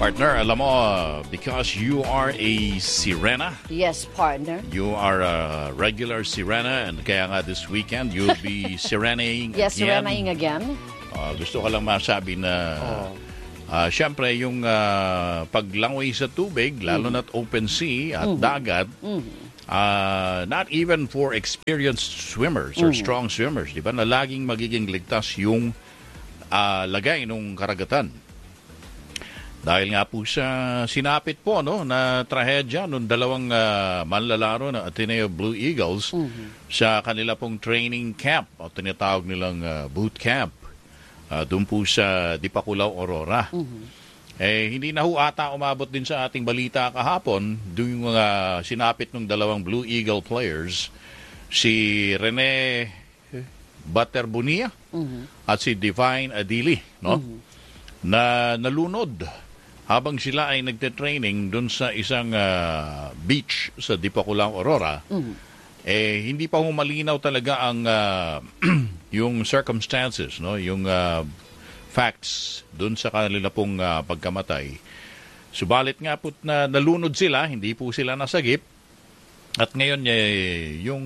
Partner, alam mo, because you are a sirena, Yes, partner. you are a regular sirena, and kaya nga this weekend, you'll be sirenaing Yes, again. serenaying again. Gusto ko lang masabi na, syempre, yung paglangoy sa tubig, lalo na't open sea at dagat, not even for experienced swimmers or strong swimmers, di ba, na laging magiging ligtas yung lagay ng karagatan. Dahil nga po sa sinapit po na trahedya nung dalawang manlalaro ng Ateneo Blue Eagles sa kanila pong training camp o tinatawag nilang boot camp doon po sa Dipakulaw, Aurora. Hindi na ho ata umabot din sa ating balita kahapon doon yung sinapit ng dalawang Blue Eagle players, si Rene Baterbunia at si Divine Adili, na nalunod habang sila ay nagte-training doon sa isang beach sa Dipakulaw, Aurora. Hindi pa humalinaw talaga ang yung circumstances, yung facts doon sa kanila pong pagkamatay. Subalit nga po na nalunod sila, hindi po sila nasagip. At ngayon yung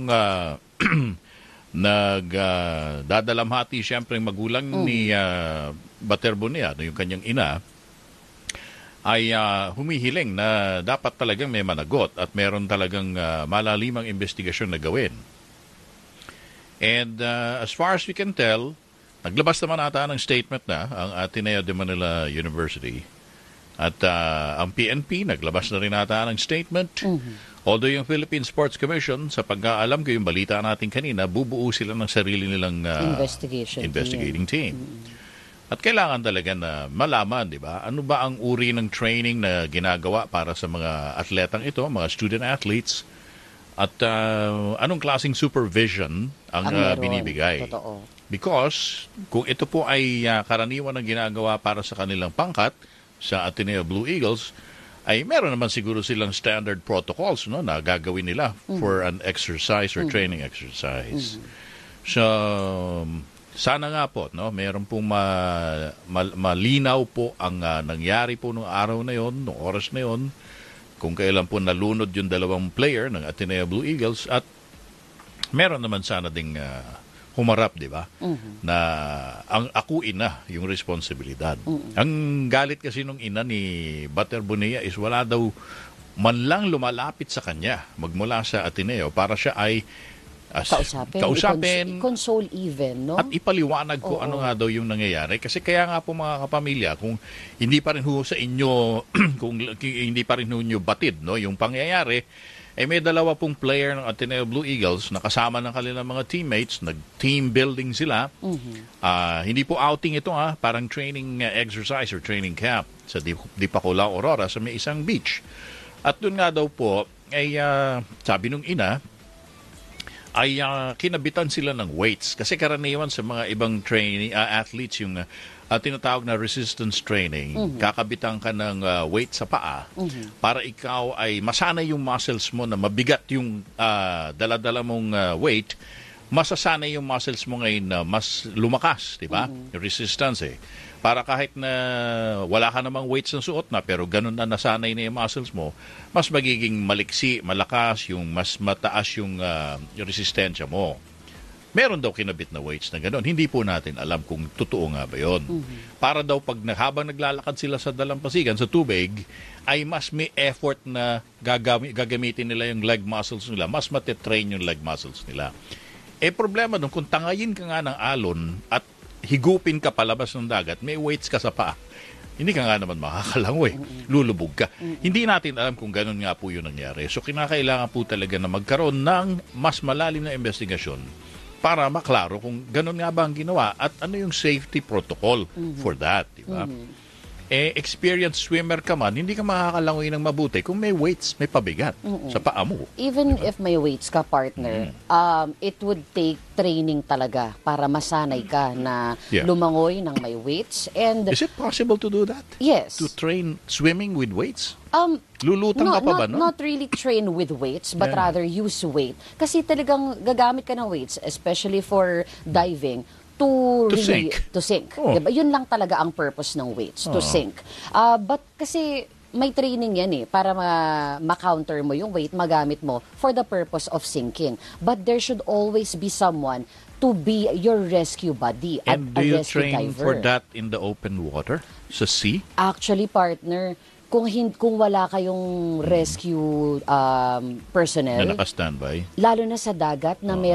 nagdadalamhati siyempre magulang ni Baterbunia, yung kanyang ina, ay humihiling na dapat talagang may managot at meron talagang malalimang investigasyon na gawin. And as far as we can tell, naglabas naman ata ng statement na ang Ateneo de Manila University at ang PNP naglabas na rin ata ng statement. Although yung Philippine Sports Commission, sa pag-aalam ko yung balita natin kanina, bubuo sila ng sarili nilang investigating team. At kailangan talaga na malaman, di ba? Ano ba ang uri ng training na ginagawa para sa mga atletang ito, mga student athletes? At anong klaseng supervision ang binibigay? Totoo. Because kung ito po ay karaniwan na ginagawa para sa kanilang pangkat sa Ateneo Blue Eagles, ay meron naman siguro silang standard protocols na gagawin nila for an exercise or training exercise. So, sana nga po, meron pong malinaw po ang nangyari po nung araw na yon, nung oras na yon, kung kailan po nalunod yung dalawang player ng Ateneo Blue Eagles at meron naman sana ding humarap, di ba? Na ang akuin na yung responsibilidad. Ang galit kasi nung ina ni Baterbunia is wala daw man lang lumalapit sa kanya magmula sa Ateneo para siya ay kausapin, i-console even, no? At ipaliwanag ko ano nga daw yung nangyayari. Kasi kaya nga po mga kapamilya, kung hindi pa rin ho sa inyo, kung hindi pa rin ho nyo batid, yung pangyayari, may dalawa pong player ng Ateneo Blue Eagles na kasama ng kanilang mga teammates, nag-team building sila. Hindi po outing ito, parang training exercise or training camp sa Dipakulaw, Aurora sa may isang beach. At doon nga daw po, sabi nung ina, ay kinabitan sila ng weights. Kasi karaniwan sa mga ibang athletes, yung tinatawag na resistance training, kakabitan ka ng weight sa paa para ikaw ay masanay yung muscles mo na mabigat yung dala-dala mong weight, masasanay yung muscles mo ngayon na mas lumakas, di ba? Yung resistance para kahit na wala ka namang weights na suot na pero ganun na nasanay na yung muscles mo, mas magiging maliksi, malakas, yung mas mataas yung resistensya mo. Meron daw kinabit na weights na ganun. Hindi po natin alam kung totoo nga ba yun. Para daw pag habang naglalakad sila sa dalampasigan, sa tubig, ay mas may effort na gagamitin nila yung leg muscles nila. Mas matitrain yung leg muscles nila. Problema dun, kung tangayin ka nga ng alon at higupin ka palabas ng dagat, may weights ka sa paa. Hindi ka nga naman makakalangoy. Lulubog ka. Hindi natin alam kung ganun nga po yun nangyari. So, kinakailangan po talaga na magkaroon ng mas malalim na investigasyon para maklaro kung ganun nga ba ang ginawa at ano yung safety protocol for that. Diba? Experienced swimmer ka man, hindi ka makakalangoy ng mabuti kung may weights, may pabigat sa paa mo. Even if may weights ka, partner, it would take training talaga para masanay ka na lumangoy ng may weights. And is it possible to do that? Yes. To train swimming with weights? Lulutang ka pa ba, no? Not really train with weights, but rather use weight. Kasi talagang gagamit ka ng weights, especially for diving, to sink. To sink. Oh. Diba? Yun lang talaga ang purpose ng weights, to sink. But kasi may training yan para ma-counter mo yung weight, magamit mo for the purpose of sinking. But there should always be someone to be your rescue buddy, And a do you rescue train diver. for that in the open water? Sa sea? Actually, partner, kung wala kayong rescue Na personnel, naka-standby? lalo na sa dagat na may